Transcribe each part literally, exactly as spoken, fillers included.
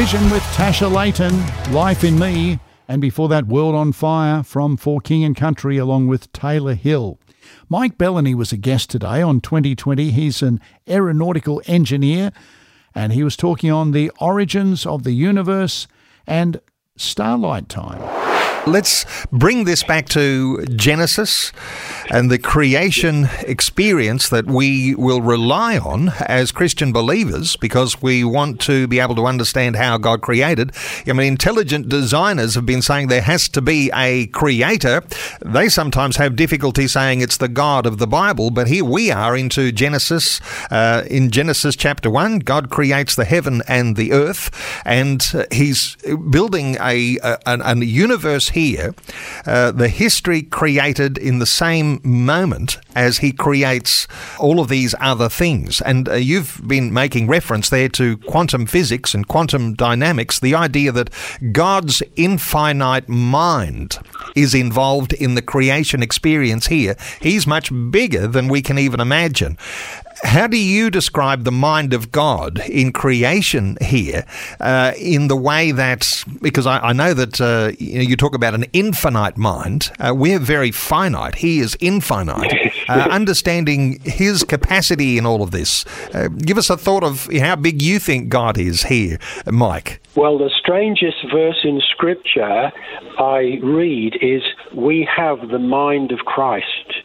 Vision with Tasha Layton, Life in Me, and before that, World on Fire from For King and Country along with Taylor Hill. Mike Bellany was a guest today on twenty twenty. He's an aeronautical engineer, and he was talking on the origins of the universe and starlight time. Let's bring this back to Genesis and the creation experience that we will rely on as Christian believers because we want to be able to understand how God created. I mean, intelligent designers have been saying there has to be a creator. They sometimes have difficulty saying it's the God of the Bible, but here we are into Genesis. Uh, in Genesis chapter one, God creates the heaven and the earth, and uh, he's building a, a, a universe here, uh, the history created in the same moment as he creates all of these other things. And uh, you've been making reference there to quantum physics and quantum dynamics, the idea that God's infinite mind is involved in the creation experience here. He's much bigger than we can even imagine. How do you describe the mind of God in creation here uh, in the way that, because I, I know that uh, you, know, you talk about an infinite mind, uh, we're very finite, he is infinite. Uh, understanding his capacity in all of this, uh, give us a thought of how big you think God is here, Mike. Well, the strangest verse in Scripture I read is, we have the mind of Christ.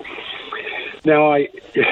Now, I,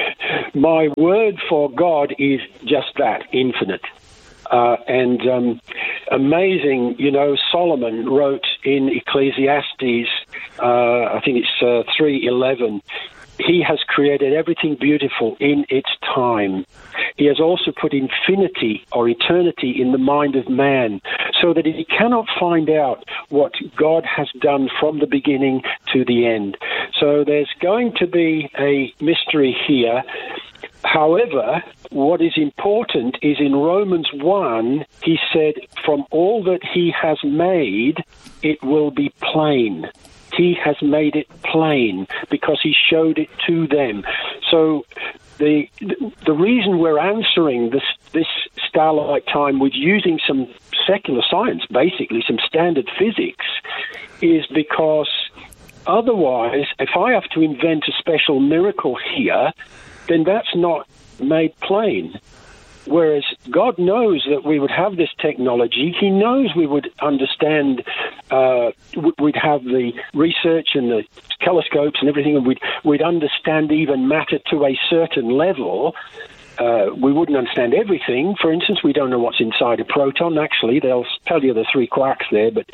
my word for God is just that, infinite. Uh, and um, amazing, you know, Solomon wrote in Ecclesiastes, uh, I think it's uh, three eleven, he has created everything beautiful in its time. He has also put infinity or eternity in the mind of man, so that he cannot find out what God has done from the beginning to the end. So there's going to be a mystery here. However, what is important is in Romans one, he said, from all that he has made, it will be plain. He has made it plain because he showed it to them. So the the reason we're answering this this starlight time with using some secular science, basically some standard physics, is because otherwise, if I have to invent a special miracle here, then that's not made plain. Whereas God knows that we would have this technology. He knows we would understand, uh, we'd have the research and the telescopes and everything, and we'd, we'd understand even matter to a certain level. Uh, we wouldn't understand everything. For instance, we don't know what's inside a proton. Actually, they'll tell you the three quarks there, but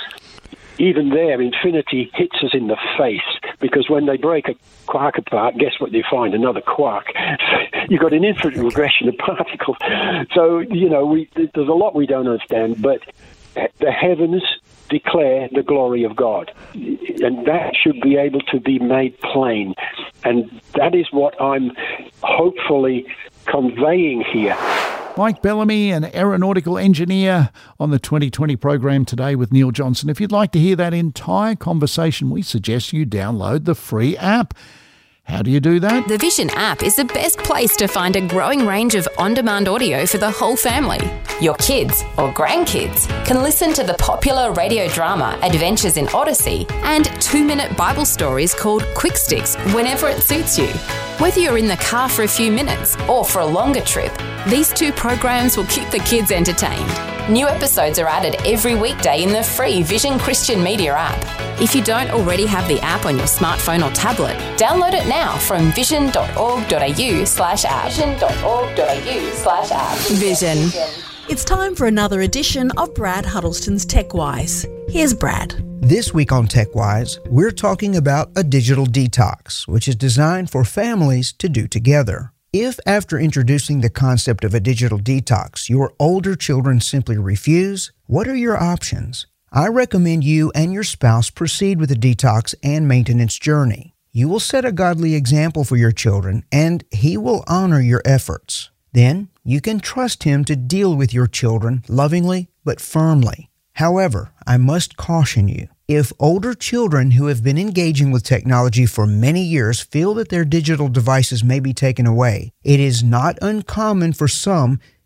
even there, infinity hits us in the face, because when they break a quark apart, guess what they find? Another quark. You've got an infinite regression of particles. So, you know, we, there's a lot we don't understand, but the heavens declare the glory of God, and that should be able to be made plain. And that is what I'm hopefully conveying here. Mike Bellamy, an aeronautical engineer, on the twenty twenty program today with Neil Johnson. If you'd like to hear that entire conversation, we suggest you download the free app. How do you do that? The Vision app is the best place to find a growing range of on-demand audio for the whole family. Your kids or grandkids can listen to the popular radio drama Adventures in Odyssey and two-minute Bible stories called Quick Sticks whenever it suits you. Whether you're in the car for a few minutes or for a longer trip, these two programs will keep the kids entertained. New episodes are added every weekday in the free Vision Christian Media app. If you don't already have the app on your smartphone or tablet, download it now from vision.org.au slash app. vision.org.au slash app. Vision. It's time for another edition of Brad Huddleston's TechWise. Here's Brad. This week on TechWise, we're talking about a digital detox, which is designed for families to do together. If after introducing the concept of a digital detox, your older children simply refuse, what are your options? I recommend you and your spouse proceed with the detox and maintenance journey. You will set a godly example for your children, and he will honor your efforts. Then you can trust him to deal with your children lovingly but firmly. However, I must caution you, if older children who have been engaging with technology for many years feel that their digital devices may be taken away, it is not uncommon for some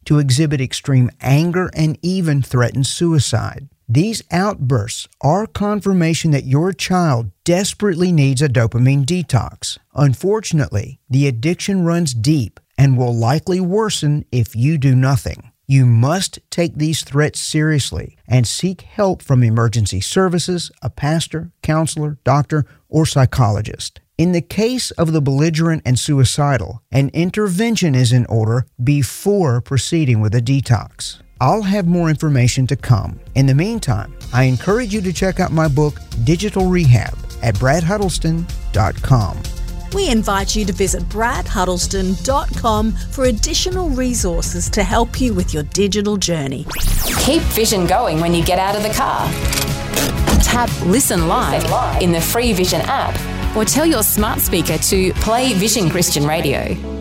to exhibit extreme anger and even threaten suicide. These outbursts are confirmation that your child desperately needs a dopamine detox. Unfortunately, the addiction runs deep and will likely worsen if you do nothing. You must take these threats seriously and seek help from emergency services, a pastor, counselor, doctor, or psychologist. In the case of the belligerent and suicidal, an intervention is in order before proceeding with a detox. I'll have more information to come. In the meantime, I encourage you to check out my book, Digital Rehab, at brad huddleston dot com. We invite you to visit brad huddleston dot com for additional resources to help you with your digital journey. Keep Vision going when you get out of the car. Tap Listen Live, Listen live. in the free Vision app, or tell your smart speaker to play Vision Christian Radio.